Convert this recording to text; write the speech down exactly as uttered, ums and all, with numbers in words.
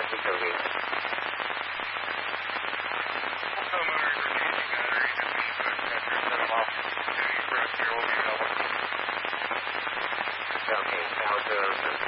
Roger, Cody. Homeowners are changing batteries and we put pressure set them off to you for us here. We'll be available. Okay, Tower zero seven.